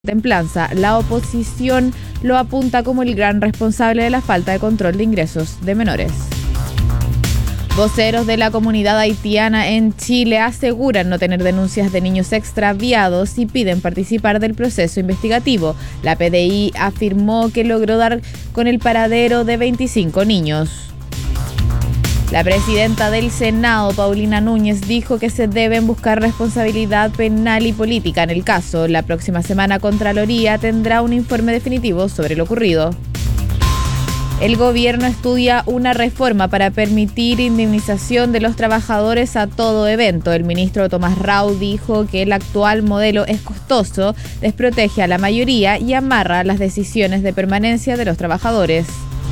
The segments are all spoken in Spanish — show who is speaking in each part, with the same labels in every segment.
Speaker 1: Templanza, la oposición lo apunta como el gran responsable de la falta de control de ingresos de menores. Voceros de la comunidad haitiana en Chile aseguran no tener denuncias de niños extraviados y piden participar del proceso investigativo. La PDI afirmó que logró dar con el paradero de 25 niños. La presidenta del Senado, Paulina Núñez, dijo que se deben buscar responsabilidad penal y política en el caso. La próxima semana, Contraloría tendrá un informe definitivo sobre lo ocurrido. El gobierno estudia una reforma para permitir indemnización de los trabajadores a todo evento. El ministro Tomás Rau dijo que el actual modelo es costoso, desprotege a la mayoría y amarra las decisiones de permanencia de los trabajadores.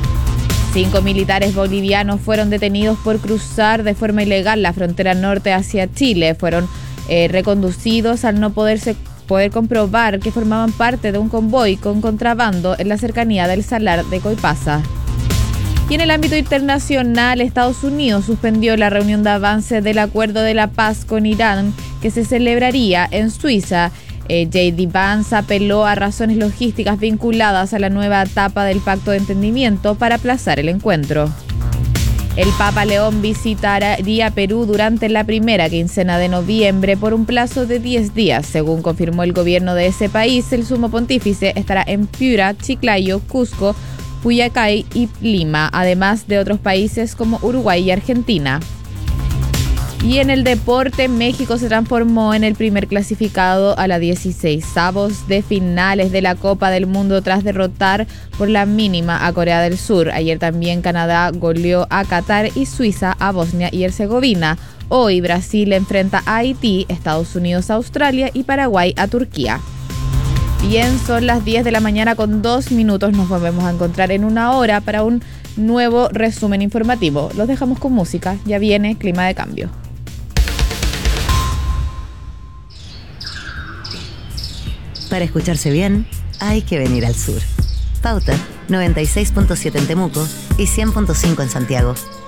Speaker 1: 5 militares bolivianos fueron detenidos por cruzar de forma ilegal la frontera norte hacia Chile. Fueron reconducidos al no poder comprobar que formaban parte de un convoy con contrabando en la cercanía del Salar de Coipasa. Y en el ámbito internacional, Estados Unidos suspendió la reunión de avance del Acuerdo de la Paz con Irán que se celebraría en Suiza. J.D. Vance apeló a razones logísticas vinculadas a la nueva etapa del Pacto de Entendimiento para aplazar el encuentro. El Papa León visitaría Perú durante la primera quincena de noviembre por un plazo de 10 días. Según confirmó el gobierno de ese país, el sumo pontífice estará en Piura, Chiclayo, Cusco, Puyacay y Lima, además de otros países como Uruguay y Argentina. Y en el deporte, México se transformó en el primer clasificado a la 16avos de finales de la Copa del Mundo tras derrotar por la mínima a Corea del Sur. Ayer también Canadá goleó a Qatar y Suiza a Bosnia y Herzegovina. Hoy Brasil enfrenta a Haití, Estados Unidos a Australia y Paraguay a Turquía. Bien, son las 10 de la mañana con 2 minutos. Nos volvemos a encontrar en una hora para un nuevo resumen informativo. Los dejamos con música. Ya viene Clima de Cambio.
Speaker 2: Para escucharse bien, hay que venir al sur. Pauta 96.7 en Temuco y 100.5 en Santiago.